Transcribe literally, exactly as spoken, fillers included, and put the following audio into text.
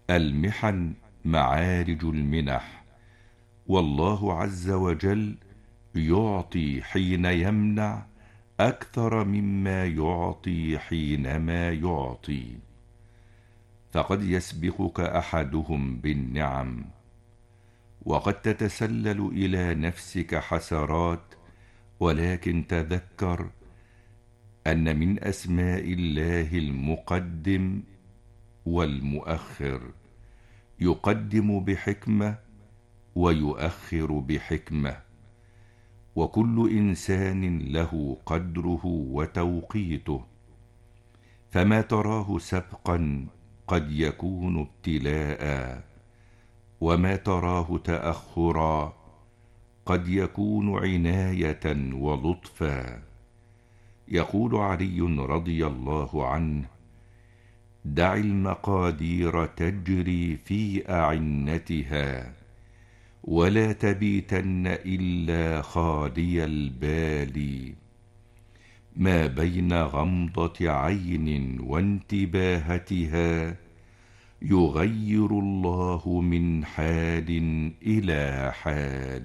المحن معارج المنح، والله عز وجل يعطي حين يمنع أكثر مما يعطي حينما يعطي. فقد يسبقك أحدهم بالنعم، وقد تتسلل إلى نفسك حسرات، ولكن تذكر أن من أسماء الله المقدم والمؤخر، يقدم بحكمة ويؤخر بحكمة، وكل إنسان له قدره وتوقيته، فما تراه سبقا قد يكون ابتلاء، وما تراه تأخرا قد يكون عناية ولطفا. يقول علي رضي الله عنه: دع المقادير تجري في أعنتها، ولا تبيتن إلا خالي البال. ما بين غمضة عين وانتباهتها يغير الله من حال إلى حال.